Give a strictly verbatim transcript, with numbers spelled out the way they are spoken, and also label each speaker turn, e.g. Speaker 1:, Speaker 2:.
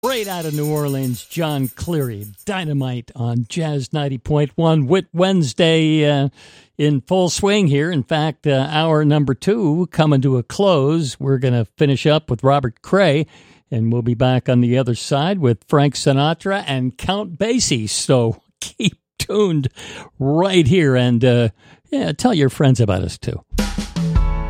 Speaker 1: Right out of New Orleans, John Cleary, Dynamite on Jazz ninety point one. Whit Wednesday uh, in full swing here. In fact, uh, hour number two coming to a close. We're going to finish up with Robert Cray, and we'll be back on the other side with Frank Sinatra and Count Basie. So keep tuned right here, and uh, yeah, tell your friends about us too.